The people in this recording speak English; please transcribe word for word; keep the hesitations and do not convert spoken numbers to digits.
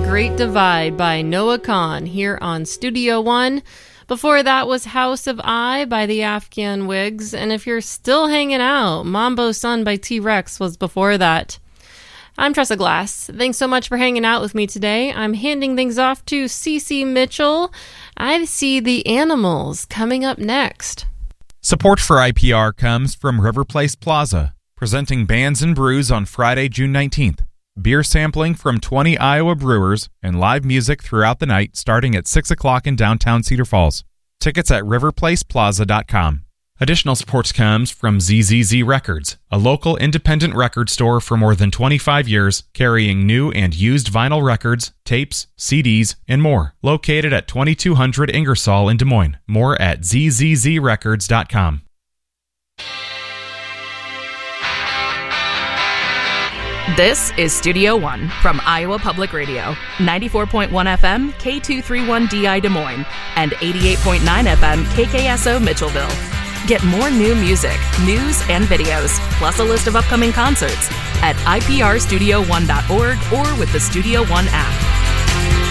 Great Divide by Noah Khan here on Studio One. Before that was House of I by the Afghan Wigs. And if you're still hanging out, Mambo Sun by T-Rex was before that. I'm Tressa Glass. Thanks so much for hanging out with me today. I'm handing things off to Cece Mitchell. I see the Animals coming up next. Support for I P R comes from River Place Plaza, presenting Bands and Brews on Friday, June nineteenth. Beer sampling from twenty Iowa brewers and live music throughout the night starting at six o'clock in downtown Cedar Falls. Tickets at river place plaza dot com. Additional support comes from Z Z Z Records, a local independent record store for more than twenty-five years, carrying new and used vinyl records, tapes, C Ds, and more. Located at twenty-two hundred Ingersoll in Des Moines. More at z z z records dot com. This is Studio One from Iowa Public Radio, ninety-four point one F M, K two thirty-one D I Des Moines, and eighty-eight point nine F M, K K S O Mitchellville. Get more new music, news, and videos, plus a list of upcoming concerts at I P R studio one dot org or with the Studio One app.